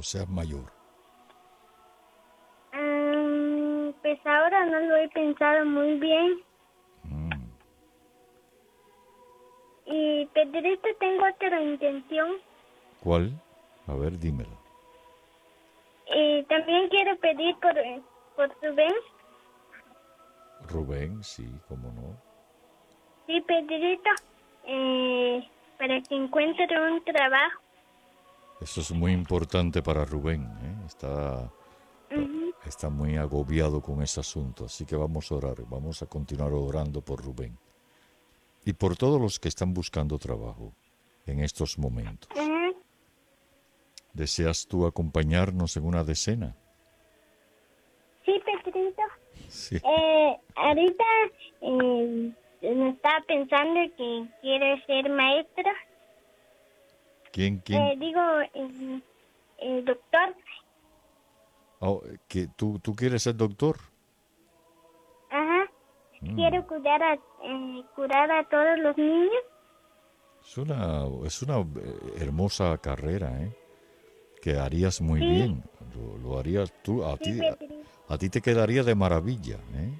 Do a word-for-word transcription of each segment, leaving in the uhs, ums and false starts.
cuando seas mayor? Um, pues ahora no lo he pensado muy bien. Mm. Y Pedrito, tengo otra intención. ¿Cuál? A ver, dímelo. Y también quiero pedir por, por Rubén. Rubén, sí, cómo no. Sí, Pedrito, eh, para que encuentre un trabajo. Eso es muy importante para Rubén, ¿eh? Está, Uh-huh. está muy agobiado con ese asunto, así que vamos a orar, vamos a continuar orando por Rubén. Y por todos los que están buscando trabajo en estos momentos. Uh-huh. ¿Deseas tú acompañarnos en una decena? Sí, Pedrito. Sí. Eh, ahorita eh, me estaba pensando que quiere ser maestra. ¿Quién, quién? Eh, digo, eh, el doctor. Oh, que tú, ¿tú quieres ser doctor? Ajá. Mm. Quiero cuidar a, eh, curar a todos los niños. Es una, es una eh, hermosa carrera, ¿eh? Que harías muy Sí, bien. Lo, lo harías tú, a sí, ti, a, Pedrito. a ti te quedaría de maravilla, ¿eh?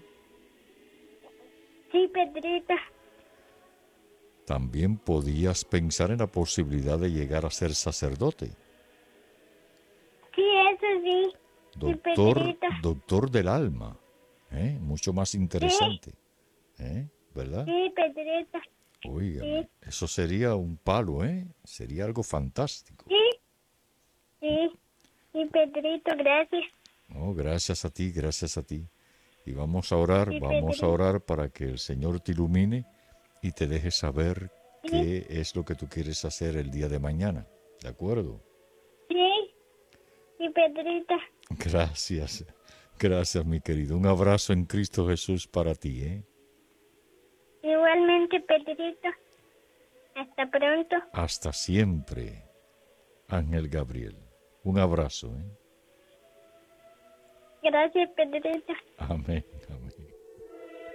Sí, Pedrito. También podías pensar en la posibilidad de llegar a ser sacerdote. Sí, eso sí. Sí, Doctor, Pedrito. doctor del alma, ¿eh? Mucho más Sí, interesante, ¿eh? ¿Verdad? sí, Pedrito. Óigame, Sí, eso sería un palo, ¿eh? Sería algo fantástico. sí, sí. Sí, Pedrito, gracias. No, gracias a ti, gracias a ti. Y vamos a orar, Sí, vamos a Pedrito. orar para que el Señor te ilumine y te deje saber Sí, qué es lo que tú quieres hacer el día de mañana. ¿De acuerdo? sí, sí, Pedrito. Gracias, gracias mi querido. Un abrazo en Cristo Jesús para ti, ¿eh? Igualmente, Pedrito. Hasta pronto. Hasta siempre, Ángel Gabriel. Un abrazo, ¿eh? Gracias, Pedrito. Amén.